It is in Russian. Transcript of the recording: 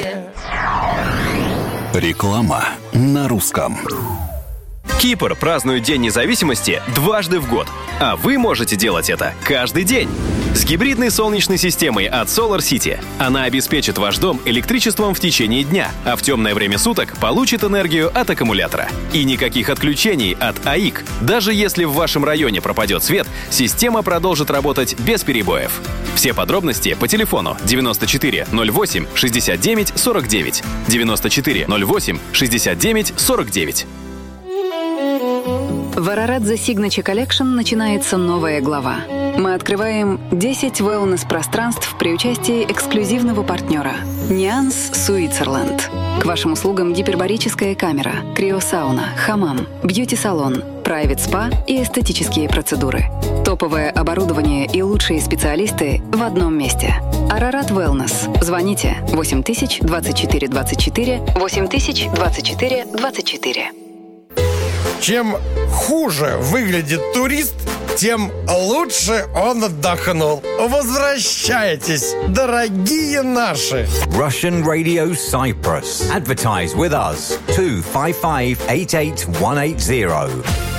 Реклама на русском. Кипр празднует День независимости дважды в год, а вы можете делать это каждый день. С гибридной солнечной системой от Solar City она обеспечит ваш дом электричеством в течение дня, а в темное время суток получит энергию от аккумулятора. И никаких отключений от АИК. Даже если в вашем районе пропадет свет, система продолжит работать без перебоев. Все подробности по телефону 94 08 69 49. 94 08 69 49. В Ararat The Signature Collection начинается новая глава. Мы открываем 10 wellness-пространств при участии эксклюзивного партнера Nuance Switzerland. К вашим услугам гипербарическая камера, криосауна, хамам, бьюти-салон, private spa и эстетические процедуры. Топовое оборудование и лучшие специалисты в одном месте. Ararat Wellness. Звоните 8000 24 24 8000 24 24. Чем хуже выглядит турист, тем лучше он отдохнул. Возвращайтесь, дорогие наши! Russian Radio Cyprus. Advertise with us. 255 88180.